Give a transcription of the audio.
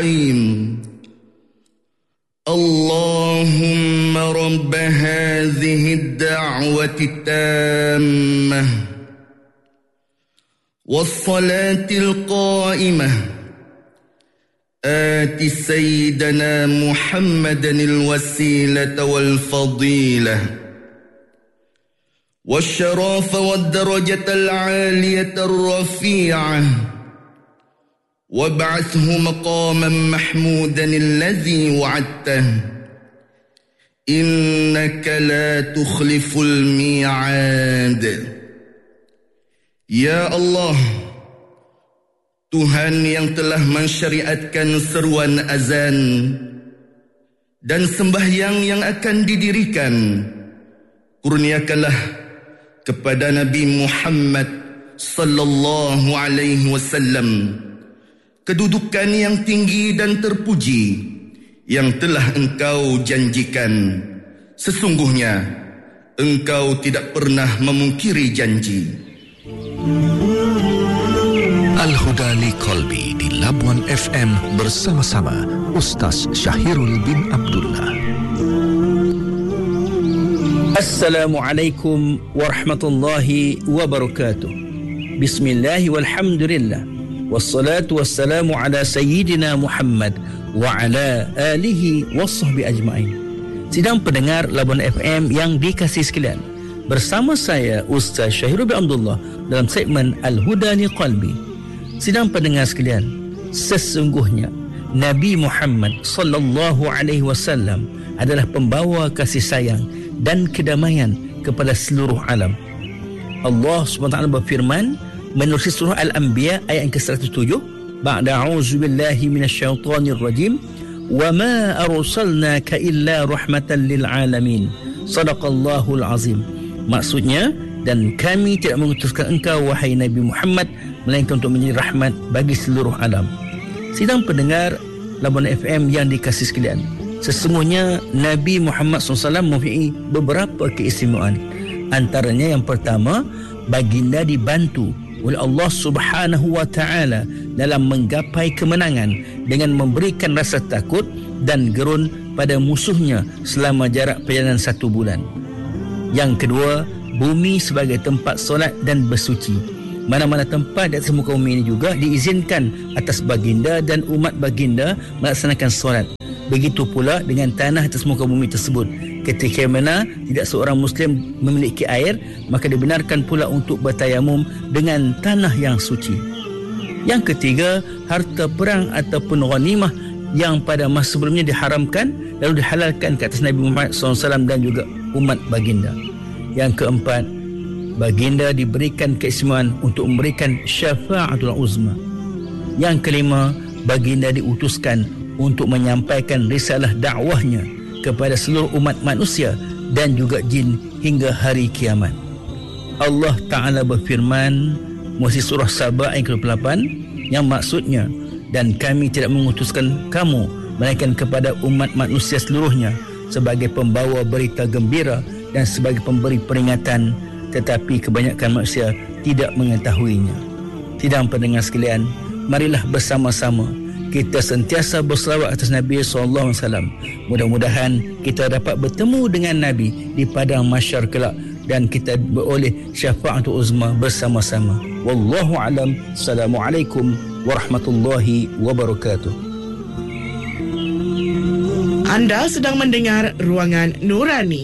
الرحيم اللهم رب هذه الدعوة التامة والصلاة القائمة آت سيدنا محمدا الوسيلة والفضيلة والشرف والدرجة العالية الرفيعة وابعثه مقاما محمودا الذي وعدته إنك لا تخلف الميعاد. Ya Allah, Tuhan yang telah mensyariatkan seruan azan dan sembahyang yang akan didirikan, kurniakanlah kepada Nabi Muhammad sallallahu alaihi wasallam kedudukan yang tinggi dan terpuji yang telah Engkau janjikan. Sesungguhnya Engkau tidak pernah memungkiri janji. Al-Huda li Qalbi di Labuan FM bersama-sama Ustaz Syahirul bin Abdullah. Assalamualaikum warahmatullahi wabarakatuh. Bismillah walhamdulillah. Wassalatu wassalamu ala sayyidina Muhammad wa ala alihi wasahbihi ajma'in. Sidang pendengar Labuan FM yang dikasihi sekalian, bersama saya Ustaz Syahirul bin Abdullah dalam segmen Al-Huda li Qalbi. Sidang pendengar sekalian, sesungguhnya Nabi Muhammad sallallahu alaihi wasallam adalah pembawa kasih sayang dan kedamaian kepada seluruh alam. Allah SWT berfirman menerusi surah Al-Anbiya ayat yang ke-107, ba'da a'udzubillahi minasyaitonir rajim, wa ma arsalnaka illa rahmatan lil alamin. Sadaqallahul azim. Maksudnya, dan kami tidak mengutuskan engkau wahai Nabi Muhammad melainkan untuk menjadi rahmat bagi seluruh alam. Sidang pendengar Labuan FM yang dikasihi sekalian, sesungguhnya Nabi Muhammad SAW mempunyai beberapa keistimewaan. Antaranya yang pertama, baginda dibantu oleh Allah Subhanahu wa taala dalam menggapai kemenangan dengan memberikan rasa takut dan gerun pada musuhnya selama jarak perjalanan 1 bulan. Yang kedua, bumi sebagai tempat solat dan bersuci. Mana-mana tempat di atas muka bumi ini juga diizinkan atas baginda dan umat baginda melaksanakan solat. Begitu pula dengan tanah atas muka bumi tersebut. Ketika mana tidak seorang Muslim memiliki air, maka dibenarkan pula untuk bertayamum dengan tanah yang suci. Yang ketiga, harta perang ataupun ghanimah yang pada masa sebelumnya diharamkan lalu dihalalkan ke atas Nabi Muhammad SAW dan juga umat baginda. Yang keempat, baginda diberikan keistimewaan untuk memberikan syafa'atul uzma. Yang kelima, baginda diutuskan untuk menyampaikan risalah dakwahnya kepada seluruh umat manusia dan juga jin hingga hari kiamat. Allah Ta'ala berfirman muasi surah Sabah ayat ke-8 yang maksudnya, dan kami tidak mengutuskan kamu melainkan kepada umat manusia seluruhnya sebagai pembawa berita gembira dan sebagai pemberi peringatan, tetapi kebanyakan manusia tidak mengetahuinya. Sidang pendengar sekalian, marilah bersama-sama kita sentiasa berselawat atas Nabi SAW. Mudah-mudahan kita dapat bertemu dengan Nabi di padang mahsyar kelak dan kita beroleh syafa'atul uzma bersama-sama. Wallahu alam. Assalamualaikum warahmatullahi wabarakatuh. Anda sedang mendengar Ruangan Nurani.